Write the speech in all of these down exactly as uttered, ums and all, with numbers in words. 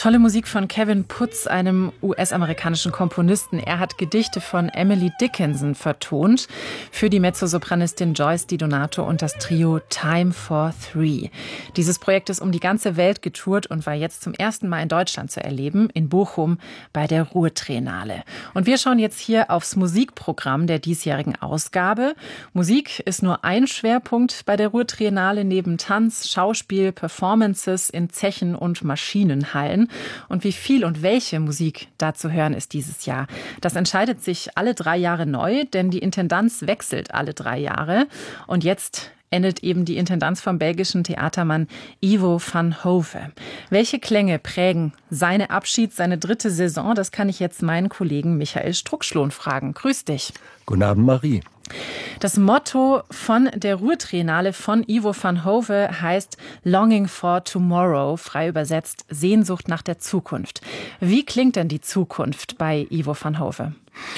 Tolle Musik von Kevin Putz, einem U S-amerikanischen Komponisten. Er hat Gedichte von Emily Dickinson vertont für die Mezzosopranistin Joyce Di Donato und das Trio Time for Three. Dieses Projekt ist um die ganze Welt getourt und war jetzt zum ersten Mal in Deutschland zu erleben, in Bochum bei der Ruhr-Triennale. Und wir schauen jetzt hier aufs Musikprogramm der diesjährigen Ausgabe. Musik ist nur ein Schwerpunkt bei der Ruhr-Triennale neben Tanz, Schauspiel, Performances in Zechen und Maschinenhallen. Und wie viel und welche Musik da zu hören ist dieses Jahr. Das entscheidet sich alle drei Jahre neu, denn die Intendanz wechselt alle drei Jahre. Und jetzt endet eben die Intendanz vom belgischen Theatermann Ivo van Hove. Welche Klänge prägen seine Abschied, seine dritte Saison? Das kann ich jetzt meinen Kollegen Michael Struckschlohn fragen. Grüß dich. Guten Abend, Marie. Das Motto von der Ruhr-Triennale von Ivo van Hove heißt Longing for Tomorrow, frei übersetzt Sehnsucht nach der Zukunft. Wie klingt denn die Zukunft bei Ivo van Hove?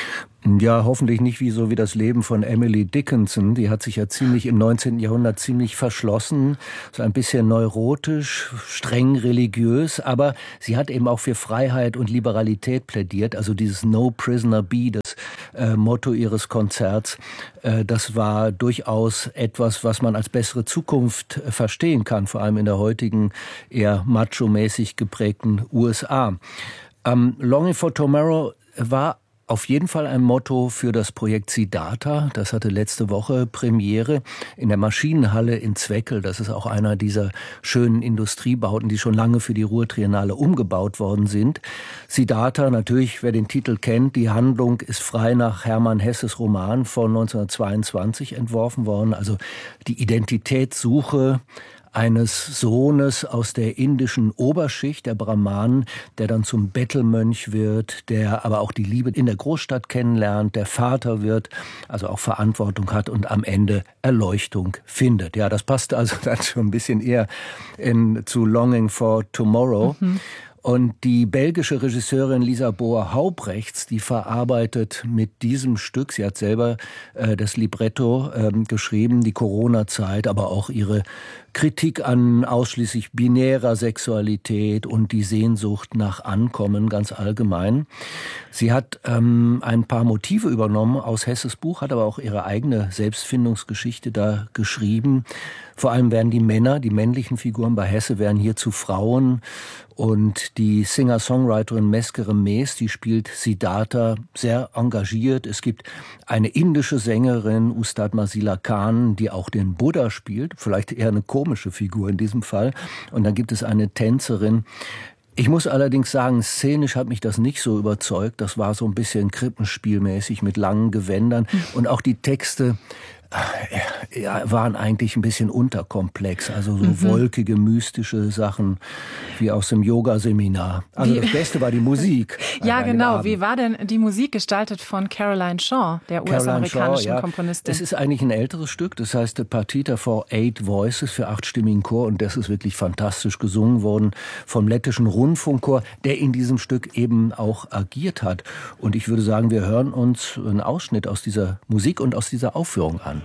Ja, hoffentlich nicht wie so wie das Leben von Emily Dickinson. Die hat sich ja ziemlich im neunzehnten Jahrhundert ziemlich verschlossen, so ein bisschen neurotisch, streng religiös, aber sie hat eben auch für Freiheit und Liberalität plädiert. Also dieses No Prisoner Be, das äh, Motto ihres Konzerts, äh, das war durchaus etwas, was man als bessere Zukunft äh, verstehen kann, vor allem in der heutigen eher macho-mäßig geprägten U S A. Ähm, Longing for Tomorrow war auf jeden Fall ein Motto für das Projekt Siddhartha. Das hatte letzte Woche Premiere in der Maschinenhalle in Zweckl. Das ist auch einer dieser schönen Industriebauten, die schon lange für die Ruhr-Triennale umgebaut worden sind. Siddhartha, natürlich, wer den Titel kennt, die Handlung ist frei nach Hermann Hesses Roman von neunzehnhundertzweiundzwanzig entworfen worden. Also die Identitätssuche eines Sohnes aus der indischen Oberschicht, der Brahmanen, der dann zum Bettelmönch wird, der aber auch die Liebe in der Großstadt kennenlernt, der Vater wird, also auch Verantwortung hat und am Ende Erleuchtung findet. Ja, das passt also dann schon ein bisschen eher in, zu Longing for Tomorrow. Mhm. Und die belgische Regisseurin Lisa Boer-Haubrechts, die verarbeitet mit diesem Stück, sie hat selber äh, das Libretto äh, geschrieben, die Corona-Zeit, aber auch ihre Kritik an ausschließlich binärer Sexualität und die Sehnsucht nach Ankommen ganz allgemein. Sie hat ähm, ein paar Motive übernommen aus Hesses Buch, hat aber auch ihre eigene Selbstfindungsgeschichte da geschrieben. Vor allem werden die Männer, die männlichen Figuren bei Hesse, werden hier zu Frauen. Und die Singer-Songwriterin Meskere Mees, die spielt Siddhartha sehr engagiert. Es gibt eine indische Sängerin, Ustad Masila Khan, die auch den Buddha spielt. Vielleicht eher eine komische Figur in diesem Fall. Und dann gibt es eine Tänzerin. Ich muss allerdings sagen, szenisch hat mich das nicht so überzeugt. Das war so ein bisschen krippenspielmäßig mit langen Gewändern. Und auch die Texte ja, waren eigentlich ein bisschen unterkomplex, also so mhm. wolkige, mystische Sachen wie aus dem Yoga-Seminar. Also wie? Das Beste war die Musik. Ja, genau. Wie war denn die Musik gestaltet von Caroline Shaw, der U S-amerikanischen ja. Komponistin? Es ist eigentlich ein älteres Stück, das heißt Partita for Eight Voices für achtstimmigen Chor und das ist wirklich fantastisch gesungen worden vom lettischen Rundfunkchor, der in diesem Stück eben auch agiert hat. Und ich würde sagen, wir hören uns einen Ausschnitt aus dieser Musik und aus dieser Aufführung an.